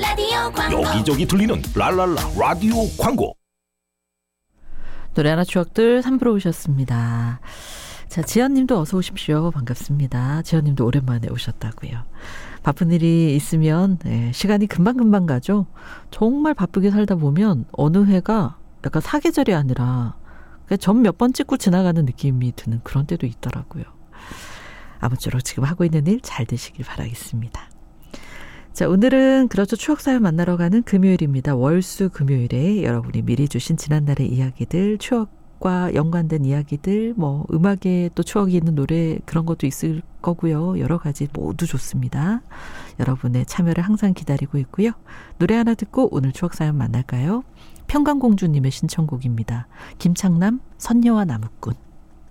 라디오 광고. 여기저기 들리는 랄랄라 라디오 광고. 노래 하나 추억들 3부로 오셨습니다. 자, 지연님도 어서 오십시오. 반갑습니다. 지연님도 오랜만에 오셨다고요. 바쁜 일이 있으면 시간이 금방금방 가죠. 정말 바쁘게 살다 보면 어느 해가 약간 사계절이 아니라 점 몇 번 찍고 지나가는 느낌이 드는 그런 때도 있더라고요. 아무쪼록 지금 하고 있는 일 잘 되시길 바라겠습니다. 자, 오늘은 그렇죠. 추억사연 만나러 가는 금요일입니다. 월수 금요일에 여러분이 미리 주신 지난날의 이야기들, 추억과 연관된 이야기들, 음악에 또 추억이 있는 노래 그런 것도 있을 거고요. 여러 가지 모두 좋습니다. 여러분의 참여를 항상 기다리고 있고요. 노래 하나 듣고 오늘 추억사연 만날까요? 평강공주님의 신청곡입니다. 김창남, 선녀와 나무꾼.